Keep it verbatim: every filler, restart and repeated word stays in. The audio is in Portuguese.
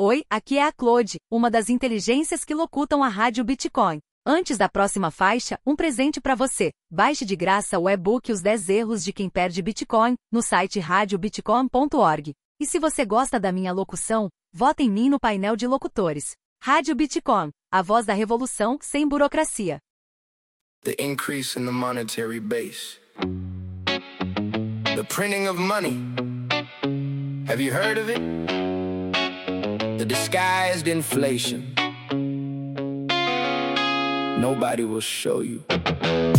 Oi, aqui é a Claude, uma das inteligências que locutam a Rádio Bitcoin. Antes da próxima faixa, um presente para você. Baixe de graça o e-book Os dez Erros de Quem Perde Bitcoin, no site rádio bitcoin ponto org. E se você gosta da minha locução, vote em mim no painel de locutores. Rádio Bitcoin, a voz da revolução sem burocracia. The increase in the monetary base. The printing of money. Have you heard of it? The disguised inflation. Nobody will show you.